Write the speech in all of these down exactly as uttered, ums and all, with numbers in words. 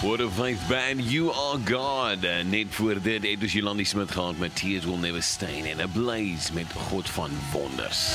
What a faith band, You Are God. Net voor dit het ons Jolandi Smit gehad met Tears Will Never Stain en Ablaze met God van Wonders.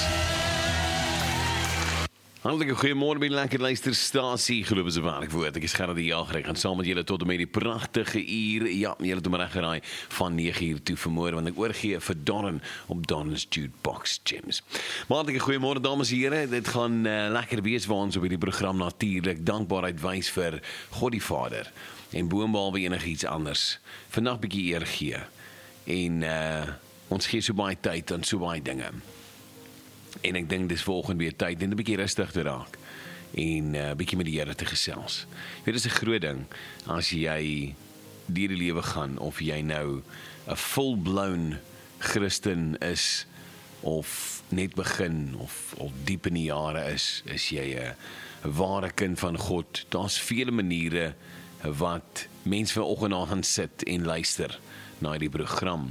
Hartelijk goeiemorgen bij die lekker luisterstasie, geloof is waar ik woord. Ek is Gerard die Jager, ek gaan saam met julle tot en met die prachtige uur, ja, julle het om recht geraai van negen uur toe vanmorgen, want ek oorgee vir Darren op Darren's Jukebox Gems. Maar hartelijk goeiemorgen dames en heren, dit gaan uh, lekker wees waar ons op die program natuurlijk dankbaarheid wys vir God die Vader, en boonbehalwe enig iets anders, vandag bykie eer gee, en uh, ons gee so baie tyd aan so baie dinge. En ek dink dis volgende weer tyd en 'n bietjie rustig te raak en 'n uh, bietjie met die Here te gesels. Weet, dis 'n groot ding as jy deur die lewe gaan of jy nou 'n full-blown Christen is of net begin of al diep in die jare is, is jy 'n ware kind van God. Daar's vele maniere wat mense vanoggend na gaan sit en luister na die program.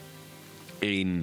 En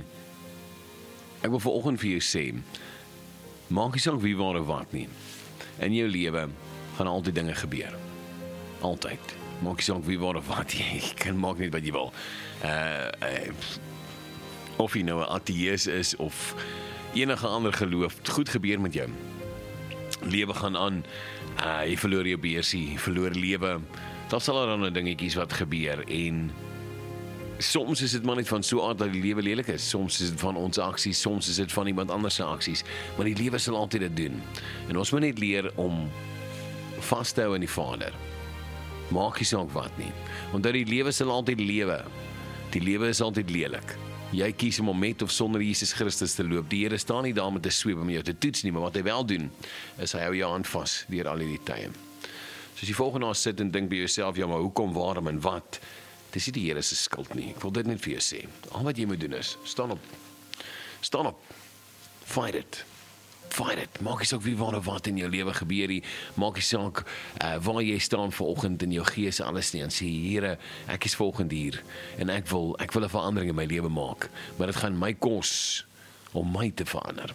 ek wil vanoggend vir jou sê, maak nie saak wie waar of wat nie. In jou lewe gaan altyd dinge gebeur. Altyd. Maak nie saak wie waar of wat jy kan maak net wat jy wil. Uh, uh, of jy nou 'n ateïs is of enige ander geloof, goed gebeur met jou. Lewe gaan aan. Uh, jy verloor jou beursie, jy verloor lewe. Daar sal allerlei dingetjies wat gebeur en soms is dit maar net van so aard dat die lewe lelik is, soms is dit van ons aksies, soms is dit van iemand anders se aksies, maar die lewe sal altyd dit doen. En ons moet net leer om vas te hou in die Vader. Maak nie saak wat nie. Want die lewe sal altyd lewe. Die lewe is altyd lelik. Jy kies om met of sonder Jesus Christus te loop. Die Here staan nie daar met 'n sweep om jou te toets nie, maar wat hy wel doen, is hy hou jou hand vas deur al hierdie tye. So as jy volgende na sit en dink by jouself, ja maar hoekom, waarom en wat? Dis nie die Here se skuld nie. Ek wil dit net vir jou sê. Al wat jy moet doen is, staan op. Staan op. Fight it. Fight it. Maak nie saak wie waar of wat in jou lewe gebeur nie. Maak nie saak uh, waar jy staan vanoggend in jou gees alles nie. En sê, Here, ek is volgend hier. En ek wil, ek wil 'n verandering in my lewe maak. Maar dit gaan my kos om my te verander.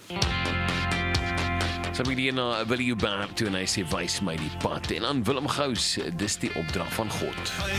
So ek hier na Willie Baap toe en hy sê, wys my die pad. En aan Willem Gous, dis die opdrag van God.